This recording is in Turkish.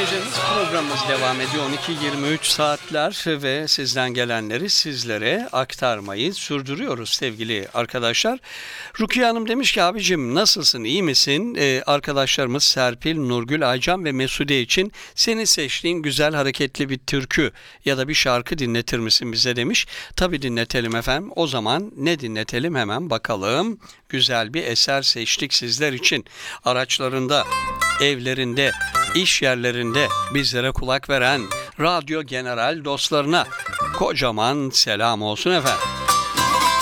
gecemiz programımız devam ediyor. 12-23 saatler ve sizden gelenleri sizlere aktarmayı sürdürüyoruz sevgili arkadaşlar. Rukiye Hanım demiş ki abicim nasılsın, iyi misin? Arkadaşlarımız Serpil, Nurgül, Aycan ve Mesude için seni seçtiğin güzel hareketli bir türkü ya da bir şarkı dinletir misin bize demiş. Tabii dinletelim efendim. O zaman ne dinletelim hemen bakalım. Güzel bir eser seçtik sizler için. Araçlarında, evlerinde, iş yerlerinde bizlere kulak veren Radyo General dostlarına kocaman selam olsun efendim.